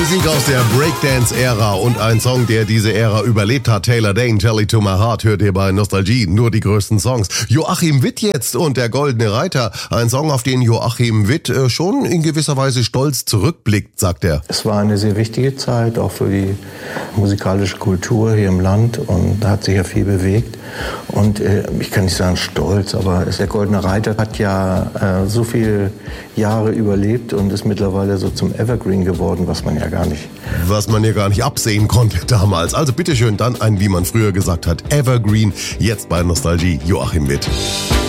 Musik aus der Breakdance-Ära und ein Song, der diese Ära überlebt hat. Taylor Dayne, Jelly to My Heart, hört ihr bei Nostalgie. Nur die größten Songs. Joachim Witt jetzt und der Goldene Reiter. Ein Song, auf den Joachim Witt schon in gewisser Weise stolz zurückblickt, sagt er. Es war eine sehr wichtige Zeit, auch für die musikalische Kultur hier im Land. Und da hat sich ja viel bewegt. Und ich kann nicht sagen stolz, aber der Goldene Reiter hat ja so viele Jahre überlebt und ist mittlerweile so zum Evergreen geworden, was man ja gar nicht absehen konnte damals. Also bitteschön, dann ein, wie man früher gesagt hat, Evergreen, jetzt bei Nostalgie, Joachim Witt.